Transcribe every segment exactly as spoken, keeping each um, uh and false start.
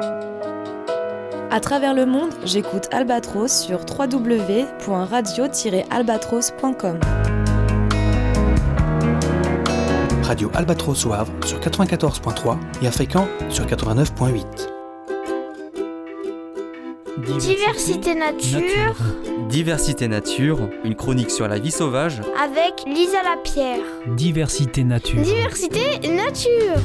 À travers le monde, j'écoute Albatros sur w w w point radio tiret albatros point com. Radio Albatros au Havre sur quatre-vingt-quatorze point trois et à Fécamp sur quatre-vingt-neuf point huit. Diversité nature. Diversité nature, une chronique sur la vie sauvage Avec Lisa Lapierre. Diversité nature. Diversité nature.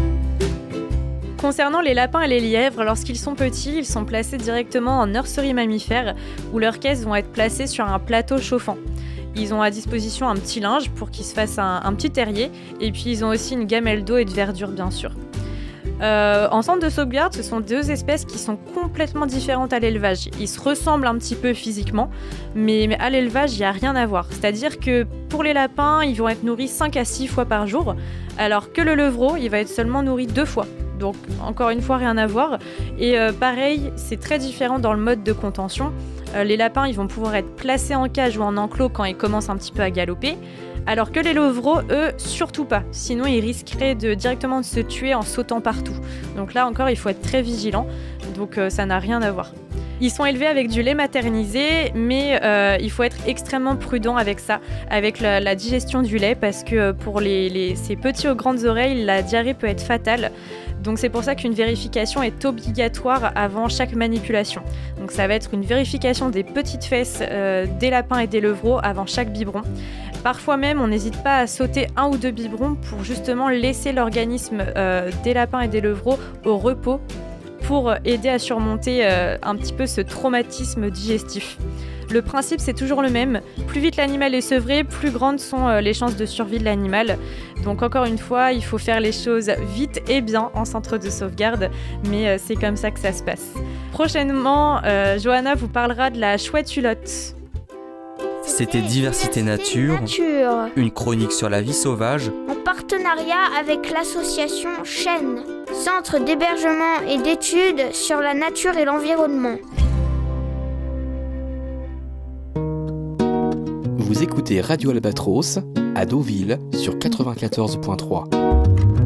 Concernant les lapins et les lièvres, lorsqu'ils sont petits, ils sont placés directement en nurserie mammifère où leurs caisses vont être placées sur un plateau chauffant. Ils ont à disposition un petit linge pour qu'ils se fassent un, un petit terrier et puis ils ont aussi une gamelle d'eau et de verdure bien sûr. Euh, en centre de sauvegarde, ce sont deux espèces qui sont complètement différentes à l'élevage. Ils se ressemblent un petit peu physiquement, mais, mais à l'élevage, il n'y a rien à voir. C'est-à-dire que pour les lapins, ils vont être nourris cinq à six fois par jour, alors que le levreau, il va être seulement nourri deux fois. Donc encore une fois, rien à voir. Et euh, pareil, c'est très différent dans le mode de contention. Euh, les lapins, ils vont pouvoir être placés en cage ou en enclos quand ils commencent un petit peu à galoper, alors que les levreaux, eux, surtout pas. Sinon, ils risqueraient de, directement de se tuer en sautant partout. Donc là encore, il faut être très vigilant. Donc euh, ça n'a rien à voir. Ils sont élevés avec du lait maternisé, mais euh, il faut être extrêmement prudent avec ça, avec la, la digestion du lait, parce que pour les, les, ces petits aux grandes oreilles, la diarrhée peut être fatale. Donc c'est pour ça qu'une vérification est obligatoire avant chaque manipulation. Donc ça va être une vérification des petites fesses euh, des lapins et des levreaux avant chaque biberon. Parfois même, on n'hésite pas à sauter un ou deux biberons pour justement laisser l'organisme euh, des lapins et des levreaux au repos pour aider à surmonter euh, un petit peu ce traumatisme digestif. Le principe, c'est toujours le même. Plus vite l'animal est sevré, plus grandes sont euh, les chances de survie de l'animal. Donc encore une fois, il faut faire les choses vite et bien en centre de sauvegarde, mais euh, c'est comme ça que ça se passe. Prochainement, euh, Johanna vous parlera de la chouette hulotte. C'était Diversité nature, nature, une chronique sur la vie sauvage, en partenariat avec l'association Chêne, Centre d'hébergement et d'études sur la nature et l'environnement. Vous écoutez Radio Albatros à Deauville sur quatre-vingt-quatorze point trois.